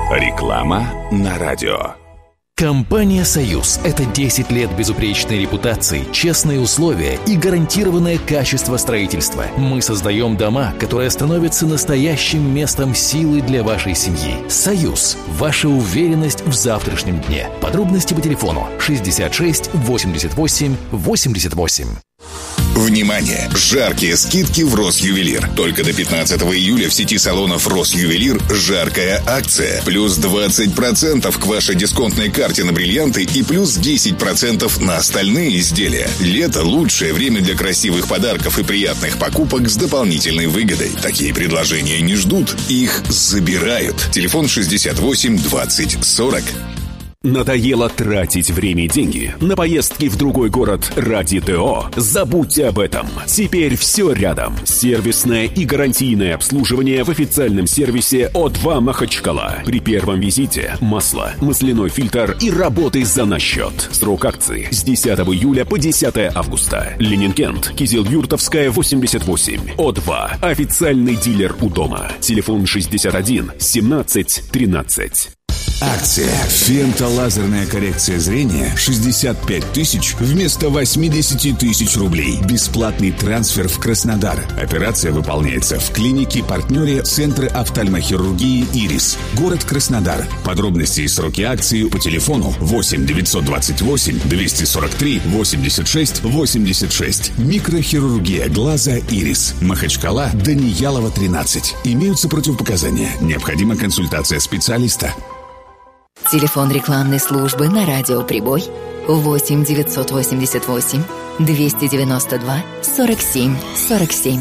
Реклама на радио. Компания «Союз» — это 10 лет безупречной репутации, честные условия и гарантированное качество строительства. Мы создаем дома, которые становятся настоящим местом силы для вашей семьи. «Союз» — ваша уверенность в завтрашнем дне. Подробности по телефону 66 88 88. Внимание! Жаркие скидки в Росювелир. Только до 15 июля в сети салонов Росювелир жаркая акция. Плюс 20% к вашей дисконтной карте на бриллианты и плюс 10% на остальные изделия. Лето – лучшее время для красивых подарков и приятных покупок с дополнительной выгодой. Такие предложения не ждут, их забирают. Телефон 68 20 40. Надоело тратить время и деньги на поездки в другой город ради ТО? Забудьте об этом. Теперь все рядом. Сервисное и гарантийное обслуживание в официальном сервисе О2 Махачкала. При первом визите масло, масляной фильтр и работы за наш счет. Срок акции с 10 июля по 10 августа. Ленинкент, Кизил-Юртовская, 88. О2. Официальный дилер у дома. Телефон 61 17 13. Акция «Фентолазерная коррекция зрения» 65 тысяч вместо 80 тысяч рублей. Бесплатный трансфер в Краснодар. Операция выполняется в клинике-партнере Центра офтальмохирургии «Ирис». Город Краснодар. Подробности и сроки акции по телефону 8 928 243 86 86. Микрохирургия глаза «Ирис». Махачкала, Даниялова, 13. Имеются противопоказания. Необходима консультация специалиста. Телефон рекламной службы на радио «Прибой» 8 988 292 47 47.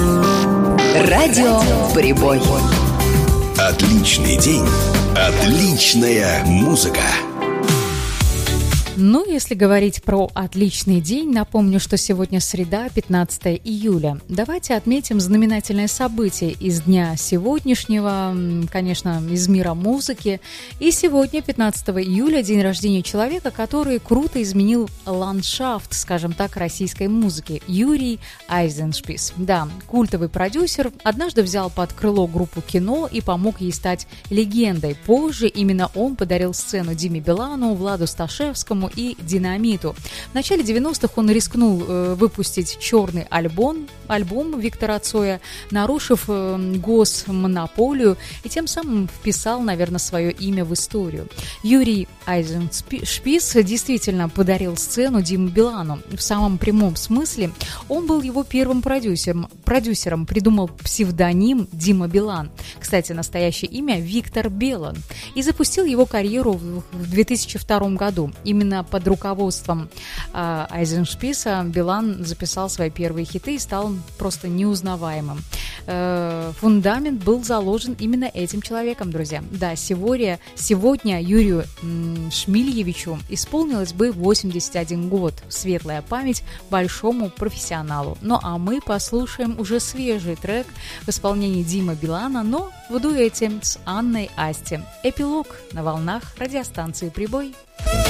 Радио «Прибой». Отличный день, отличная музыка. Ну, если говорить про отличный день, напомню, что сегодня среда, 15 июля. Давайте отметим знаменательное событие из дня сегодняшнего, конечно, из мира музыки. И сегодня, 15 июля, день рождения человека, который круто изменил ландшафт, скажем так, российской музыки. Юрий Айзеншпис. Да, культовый продюсер, однажды взял под крыло группу «Кино» и помог ей стать легендой. Позже именно он подарил сцену Диме Билану, Владу Сташевскому и Динамиту. В начале 90-х он рискнул выпустить черный альбом Виктора Цоя, нарушив госмонополию, и тем самым вписал, наверное, свое имя в историю. Юрий Айзеншпис действительно подарил сцену Диме Билану. В самом прямом смысле он был его первым продюсером, придумал псевдоним Дима Билан. Кстати, настоящее имя Виктор Белан. И запустил его карьеру в 2002 году. Именно под руководством Айзеншписа Билан записал свои первые хиты и стал просто неузнаваемым. Фундамент был заложен именно этим человеком, друзья. Да, сегодня Юрию Шмильевичу исполнилось бы 81 год. Светлая память большому профессионалу. Ну а мы послушаем уже свежий трек в исполнении Димы Билана, но в дуэте с Анной Асти. Эпилог на волнах радиостанции «Прибой».